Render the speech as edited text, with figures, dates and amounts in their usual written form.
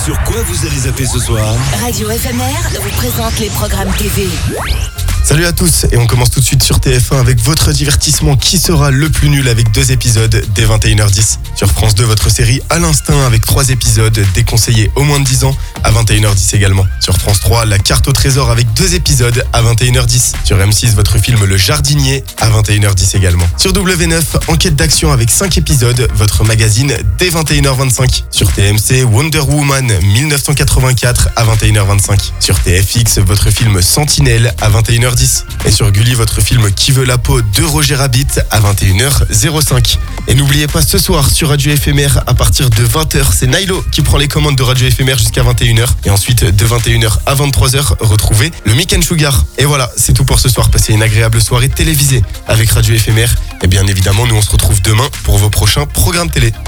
Sur quoi vous allez zapper ce soir? Radio FMR vous présente les programmes TV. Salut à tous, et on commence tout de suite sur TF1 avec votre divertissement Qui sera le plus nul avec 2 épisodes dès 21h10. Sur France 2, votre série À l'instinct avec 3 épisodes déconseillés aux moins de 10 ans à 21h10 également. Sur France 3, La carte au trésor avec 2 épisodes à 21h10. Sur M6, votre film Le jardinier à 21h10 également. Sur W9, Enquête d'action avec 5 épisodes, votre magazine dès 21h25. Sur TMC, Wonder Woman 1984 à 21h25. Sur TFX, votre film Sentinelle à 21h10. Et sur Gulli, votre film Qui veut la peau de Roger Rabbit à 21h05. Et n'oubliez pas, ce soir sur Radio FMR à partir de 20h, c'est Nailo qui prend les commandes de Radio FMR jusqu'à 21h. Et ensuite de 21h à 23h, retrouvez le Mick and Sugar. Et voilà, c'est tout pour ce soir. Passez une agréable soirée télévisée avec Radio FMR. Et bien évidemment, nous on se retrouve demain pour vos prochains programmes télé.